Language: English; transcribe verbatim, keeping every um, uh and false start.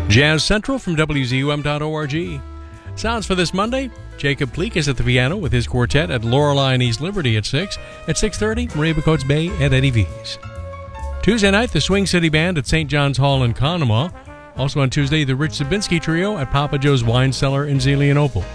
Jazz Central from W Z U M dot org. Sounds for this Monday. Jacob Pleak is at the piano with his quartet at Lorelei and East Liberty at six. At six thirty, Maria Bacotes Bay at Eddie V's. Tuesday night, the Swing City Band at Saint John's Hall in Conemaugh. Also on Tuesday, the Rich Zabinski Trio at Papa Joe's Wine Cellar in Zelian Opal.